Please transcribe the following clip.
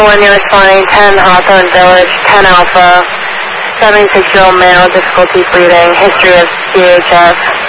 1, you're responding 10 Hawthorne Village, 10 Alpha, 76-year-old male, difficulty breathing, history of CHF.